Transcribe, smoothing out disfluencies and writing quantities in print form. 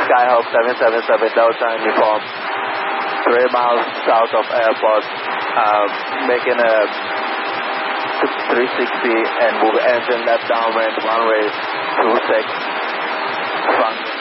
Skyhawk 777 Delta uniform, 3 miles south of airport, making a 360 and move engine left downwind, runway 26, front.